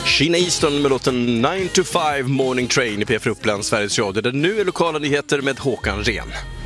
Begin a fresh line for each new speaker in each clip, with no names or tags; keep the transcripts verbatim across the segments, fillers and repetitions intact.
Sheena Easton med låten nine to five Morning Train i P fyra Uppland, Sveriges Radio. Där nu är lokala nyheter med Håkan Ren.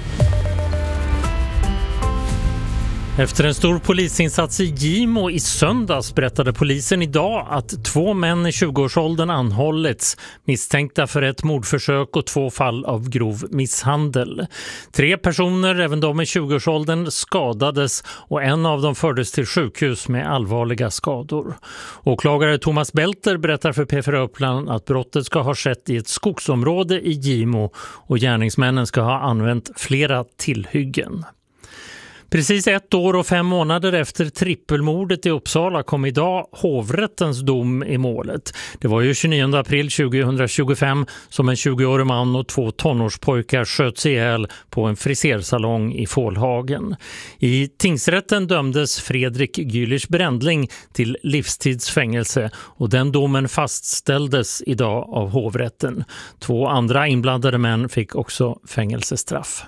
Efter en stor polisinsats i Gimo i söndags berättade polisen idag att två män i tjugoårsåldern anhållits misstänkta för ett mordförsök och två fall av grov misshandel. Tre personer, även de i tjugoårsåldern, skadades och en av dem fördes till sjukhus med allvarliga skador. Åklagare Thomas Belter berättar för P fyra Uppland att brottet ska ha skett i ett skogsområde i Gimo och gärningsmännen ska ha använt flera tillhyggen. Precis ett år och fem månader efter trippelmordet i Uppsala kom idag hovrättens dom i målet. Det var ju tjugonionde april tjugohundratjugofem som en tjugoårig man och två tonårspojkar sköts ihjäl på en frisersalong i Fålhagen. I tingsrätten dömdes Fredrik Gyllich Brändling till livstidsfängelse och den domen fastställdes idag av hovrätten. Två andra inblandade män fick också fängelsestraff.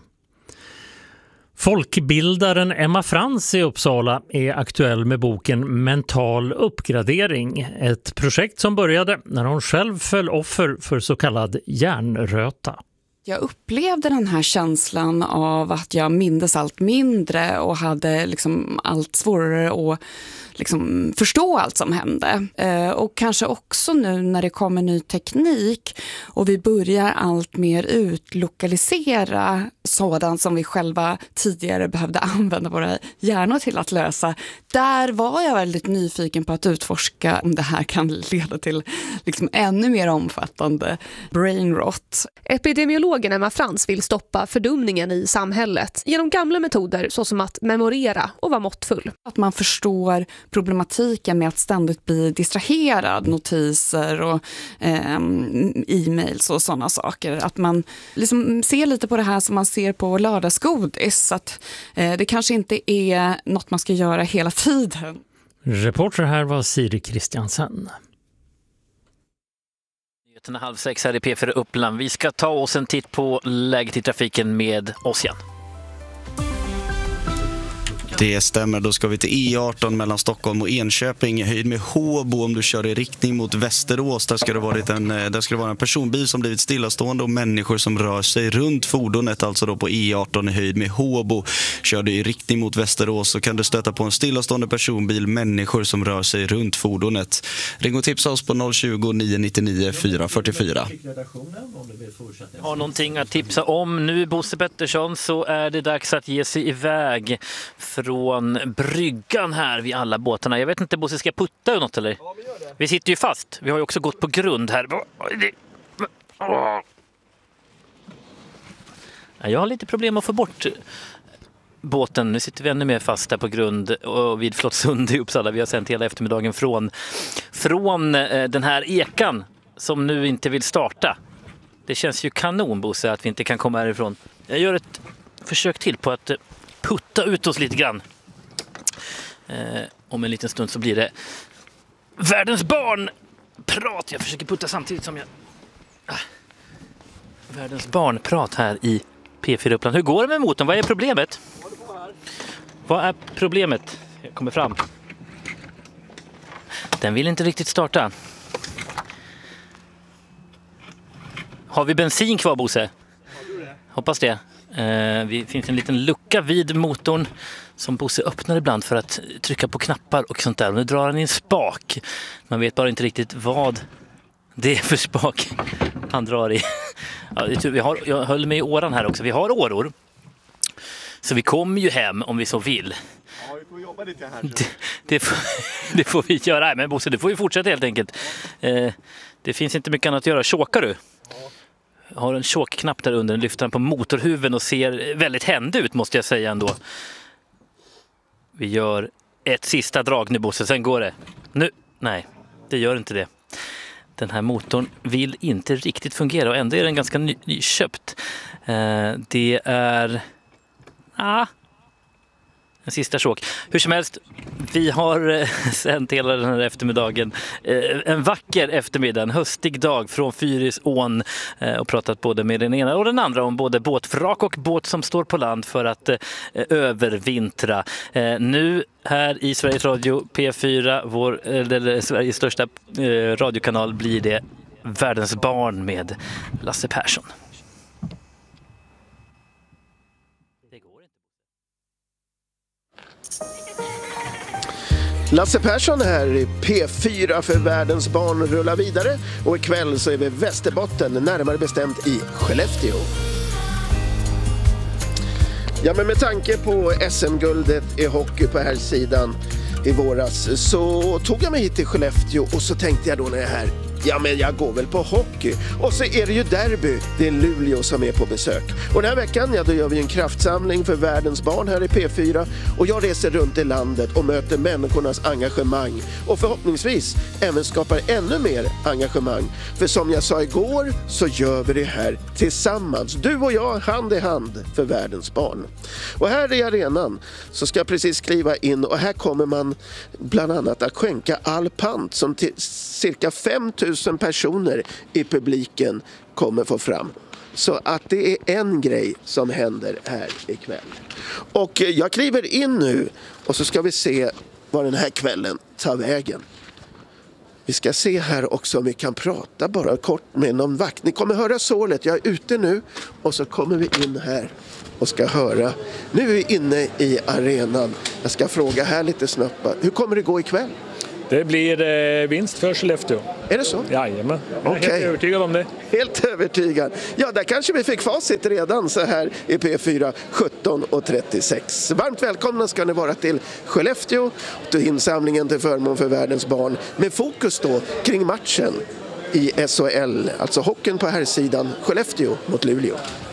Folkbildaren Emma Frans i Uppsala är aktuell med boken Mental uppgradering. Ett projekt som började när hon själv föll offer för så kallad hjärnröta.
Jag upplevde den här känslan av att jag mindes allt mindre och hade liksom allt svårare att liksom förstå allt som hände. Eh, och kanske också nu när det kommer ny teknik och vi börjar allt mer utlokalisera sådant som vi själva tidigare behövde använda våra hjärnor till att lösa. Där var jag väldigt nyfiken på att utforska om det här kan leda till liksom ännu mer omfattande brain rot.
Epidemiologen Emma Frans vill stoppa fördumningen i samhället genom gamla metoder såsom att memorera och vara måttfull.
Att man förstår problematiken med att ständigt bli distraherad, notiser och eh, e-mails och sådana saker. Att man liksom ser lite på det här som man ser på lördagsgodis. Att eh, det kanske inte är något man ska göra hela tiden.
Reporter här var Siri Kristiansen.
Nyheterna halv sex här i P fyra Uppland. Vi ska ta oss en titt på läget i trafiken med Ossian.
Det stämmer, då ska vi till E arton mellan Stockholm och Enköping, höjd med Håbo om du kör i riktning mot Västerås. Där ska det, varit en, där ska det vara en personbil som blivit stillastående och människor som rör sig runt fordonet, alltså då på E arton i höjd med Håbo. Kör du i riktning mot Västerås så kan du stöta på en stillastående personbil, människor som rör sig runt fordonet. Ring och tipsa oss på noll tjugo, nio nittionio, fyra fyrtiofyra.
Har någonting att tipsa om nu, Bosse Pettersson, så är det dags att ge sig iväg från bryggan här vid alla båtarna. Jag vet inte, Bosse, ska putta eller något eller? Ja, vi gör det. Vi sitter ju fast. Vi har ju också gått på grund här. Jag har lite problem att få bort båten. Nu sitter vi ännu mer fast där på grund och vid Flottsund i Uppsala. Vi har sänt hela eftermiddagen från, från den här ekan som nu inte vill starta. Det känns ju kanon, Bosse, att vi inte kan komma härifrån. Jag gör ett försök till på att putta ut oss lite grann. Eh, om en liten stund så blir det världens barnprat. Jag försöker putta samtidigt som jag... Ah. Världens barnprat här i P fyra Uppland. Hur går det med motorn? Vad är problemet? Vad är problemet? Jag kommer fram. Den vill inte riktigt starta. Har vi bensin kvar, Bosse? Hoppas det. Eh, det finns en liten lucka vid motorn som Bosse öppnar ibland för att trycka på knappar och sånt där. Och nu drar han i en spak. Man vet bara inte riktigt vad det är för spak han drar i. Ja, det, vi har, jag höll med i åran här också. Vi har åror. Så vi kommer ju hem om vi så vill.
Ja, vi får jobba lite här.
Det, det, får, det får vi göra. Men Bosse, du får ju fortsätta helt enkelt. Eh, det finns inte mycket annat att göra. Tjåkar du? Jag har en tjåkknapp där under, lyfter den på motorhuven och ser väldigt händig ut, måste jag säga ändå. Vi gör ett sista drag nu, Bosse, sen går det. Nu, nej, det gör inte det. Den här motorn vill inte riktigt fungera och ändå är den ganska ny, nyköpt. Eh, det är... Ah, En sista chok. Hur som helst, vi har sänt hela den här eftermiddagen. En vacker eftermiddag, en höstig dag från Fyrisån och pratat både med den ena och den andra om både båtvrak och båt som står på land för att övervintra. Nu här i Sveriges Radio P fyra, vår, eller Sveriges största radiokanal, blir det Världens barn med Lasse Persson.
Lasse Persson här i P fyra för Världens barn rullar vidare och ikväll så är vi i Västerbotten, närmare bestämt i Skellefteå. Ja, men med tanke på S M-guldet i hockey på här sidan i våras så tog jag mig hit till Skellefteå och så tänkte jag då när jag är här, ja men jag går väl på hockey. Och så är det ju derby, det är Luleå som är på besök. Och den här veckan, ja då gör vi en kraftsamling för Världens barn här i P fyra. Och jag reser runt i landet och möter människornas engagemang. Och förhoppningsvis även skapar ännu mer engagemang. För som jag sa igår så gör vi det här tillsammans. Du och jag hand i hand för Världens barn. Och här i arenan så ska jag precis kliva in och här kommer man bland annat att skänka all pant som till cirka fem tusen personer i publiken kommer få fram. Så att det är en grej som händer här ikväll. Och jag kliver in nu och så ska vi se vad den här kvällen tar vägen. Vi ska se här också om vi kan prata bara kort med någon vakt. Ni kommer höra sålet, jag är ute nu och så kommer vi in här och ska höra. Nu är vi inne i arenan. Jag ska fråga här lite snabbt. Hur kommer det gå ikväll?
Det blir eh, vinst för Skellefteå.
Är det så?
Jajamän, jag är
okay.
helt övertygad om det.
Helt övertygad. Ja, där kanske vi fick facit redan så här i P fyra sjutton och trettiosex. Varmt välkomna ska ni vara till Skellefteå, till insamlingen till förmån för Världens barn. Med fokus då kring matchen i S H L, alltså hockeyn på här sidan, Skellefteå mot Luleå.